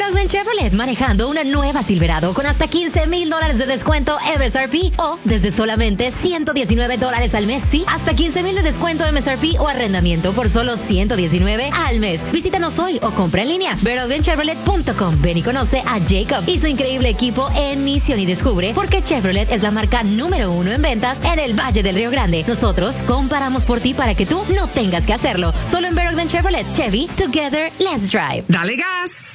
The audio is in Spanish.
Ogden Chevrolet manejando una nueva Silverado con hasta $15,000 de descuento MSRP o desde solamente $119 al mes, sí, hasta $15,000 de descuento MSRP o arrendamiento por solo $119 al mes. Visítanos hoy o compra en línea. BetterOgdenChevrolet.com. Ven y conoce a Jacob y su increíble equipo en misión y descubre por qué Chevrolet es la marca número 1 en ventas en el Valle del Río Grande. Nosotros comparamos por ti para que tú no tengas que hacerlo. Solo en Better Ogden Chevrolet. Chevy, together, let's drive. ¡Dale gas!